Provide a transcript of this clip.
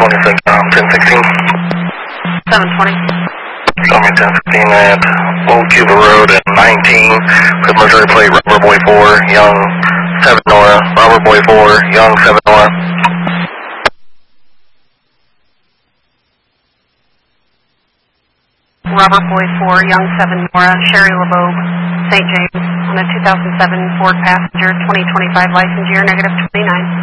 726, 1016. 720. Show me 1015 at Old Cuba Road at 19, with Missouri plate, Robert Boy 4, Young 7 Nora, Robert Boy 4, Young 7 Nora. Robert Boy 4, Young 7 Nora, Sherry LeBeau, St. James, on a 2007 Ford Passenger, 2025 license year, -29.